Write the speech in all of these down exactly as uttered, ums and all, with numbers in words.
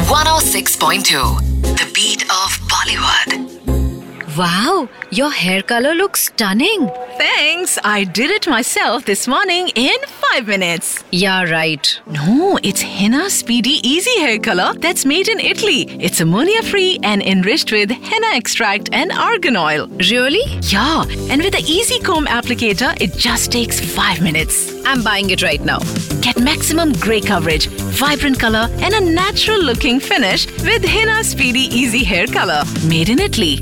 one oh six point two, the beat of Bollywood. Wow, your hair color looks stunning. Thanks. I did it myself this morning in five minutes. Yeah, right. No, it's Henna Speedy Easy Hair Color that's made in Italy. It's ammonia-free and enriched with henna extract and argan oil. Really? Yeah, and with the Easy Comb applicator, it just takes five minutes. I'm buying it right now. Get maximum grey coverage, vibrant color, and a natural-looking finish with Henna Speedy Easy Hair Color. Made in Italy.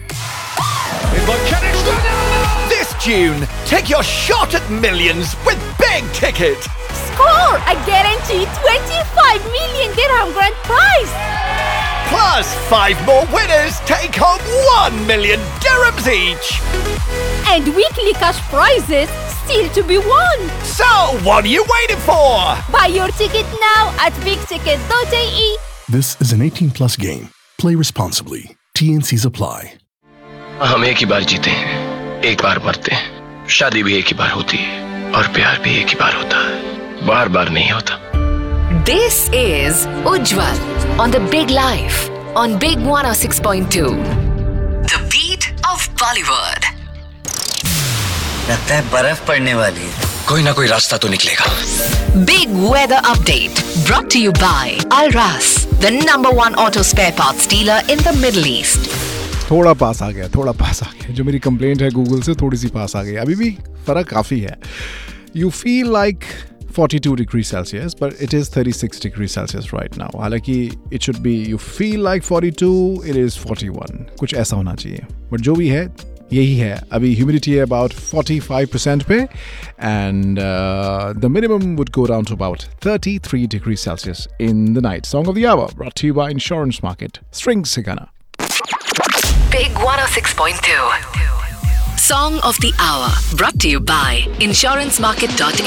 This June, take your shot at millions with Big Ticket. Score a guaranteed twenty-five million dirham grand prize. Plus, five more winners take home one million dirhams each. And weekly cash prizes still to be won. So, what are you waiting for? Buy your ticket now at big ticket dot a e. This is an eighteen plus game. Play responsibly. T N Cs apply. हम एक ही बार जीते हैं, एक बार मरते हैं, शादी भी एक ही बार होती है और प्यार भी एक ही बार होता है, बार बार नहीं होता. This is Ujjwal on the Big Life on Big one oh six point two, the beat of Bollywood. लगता है बर्फ पड़ने वाली है. कोई ना कोई रास्ता तो निकलेगा. Big weather update brought to you by Al Ras, the number one auto spare parts dealer in the Middle East. थोड़ा पास आ गया थोड़ा पास आ गया जो मेरी कंप्लेंट है गूगल से थोड़ी सी पास आ गई. अभी भी फ़र्क काफ़ी है. You feel like forty-two degrees Celsius, but it is thirty-six degrees Celsius right now. हालांकि it should be you feel like forty-two, it is forty-one. कुछ ऐसा होना चाहिए. But जो भी है यही है. अभी ह्यूमिडिटी है about forty-five percent पे and uh, the minimum would go down to about thirty-three degrees Celsius in the night. Song of the hour brought to you by Insurance Market. String Sigana. Big one oh six point two. Song of the hour brought to you by insurance market dot